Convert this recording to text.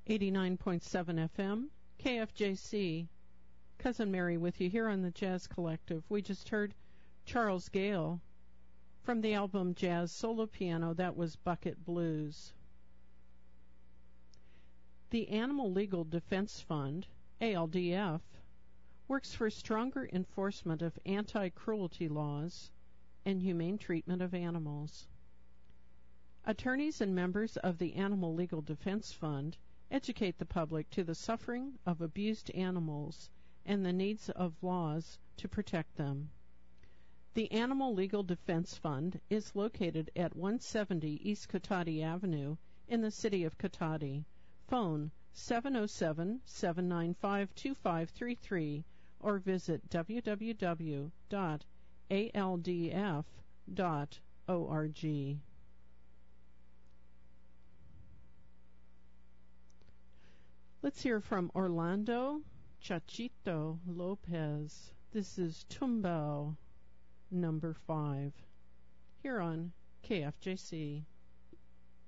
89.7 FM, KFJC. Cousin Mary with you here on the Jazz Collective. We just heard Charles Gale from the album Jazz Solo Piano. That was Bucket Blues. The Animal Legal Defense Fund, ALDF, works for stronger enforcement of anti-cruelty laws and humane treatment of animals. Attorneys and members of the Animal Legal Defense Fund educate the public to the suffering of abused animals and the needs of laws to protect them. The Animal Legal Defense Fund is located at 170 East Cotati Avenue in the city of Cotati. Phone 707-795-2533 or visit www.aldf.org. Let's hear from Orlando Chachito Lopez. This is Tumbao, number 5, here on KFJC.